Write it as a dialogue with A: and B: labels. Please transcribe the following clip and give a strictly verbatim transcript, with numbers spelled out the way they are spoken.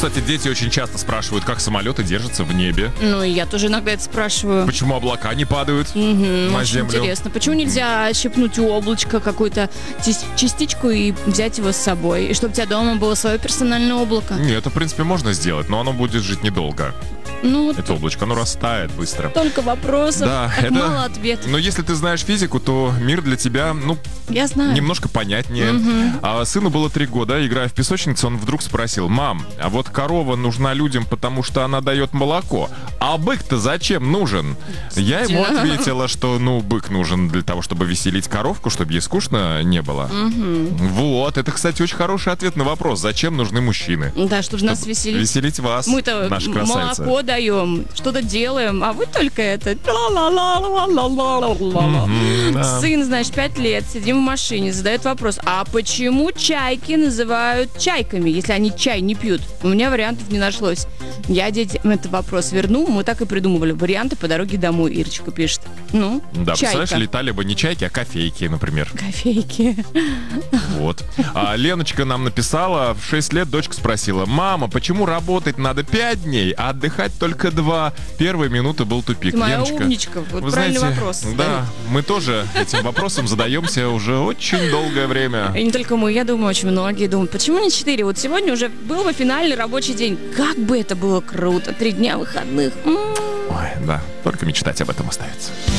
A: кстати, дети очень часто спрашивают, как самолеты держатся в небе.
B: Ну, и я тоже иногда это спрашиваю.
A: Почему облака не падают
B: Угу,
A: на
B: очень
A: землю?
B: интересно. Почему нельзя щипнуть у облачка какую-то тис- частичку и взять его с собой? И чтобы у тебя дома было свое персональное облако?
A: Нет, это, в принципе, можно сделать, но оно будет жить недолго.
B: Ну, вот
A: Это облачко, оно растает быстро.
B: только вопросов,
A: Да,
B: так
A: это-
B: мало ответов.
A: Но если ты знаешь физику, то мир для тебя, ну,
B: Я знаю.
A: немножко понятнее.
B: Мгм.
A: А сыну было три года, играя в песочнице, он вдруг спросил: мам, а вот корова нужна людям, потому что она дает молоко, а бык-то зачем нужен? Я ему
B: Да.
A: ответила, что, ну, бык нужен для того, чтобы веселить коровку, чтобы ей скучно не было. Вот, это, кстати, очень хороший ответ на вопрос, зачем нужны мужчины.
B: Да, чтобы нас
A: Чтобы
B: веселить.
A: Веселить вас,
B: Мы-то
A: наши красавицы.
B: молоко даем, что-то делаем, а вы только это. Ла-ла-ла-ла-ла-ла-ла-ла.
A: Мгм, да.
B: Сын, знаешь, пять лет, сидим в машине, задает вопрос, а почему чайки называют чайками, если они чай не пьют? У меня вариантов не нашлось. Я детям этот вопрос верну, мы так и придумывали варианты по дороге домой, Ирочка пишет. Ну,
A: Да, представляешь,
B: чайка.
A: летали бы не чайки, а кофейки, например.
B: Кофейки.
A: Вот. А Леночка нам написала, в шесть лет дочка спросила: мама, почему работать надо пять дней, а отдыхать только два? Первые минуты был тупик.
B: Ты моя
A: Леночка,
B: умничка, вот
A: вы
B: правильный
A: знаете,
B: вопрос.
A: Да, мы тоже этим вопросом задаемся уже очень долгое время.
B: И не только мы, я думаю, очень многие думают, почему не четыре? Вот сегодня уже был бы финальный рабочий день. Как бы это было круто. Три дня выходных. М-м-м.
A: Ой, да, только мечтать об этом остается.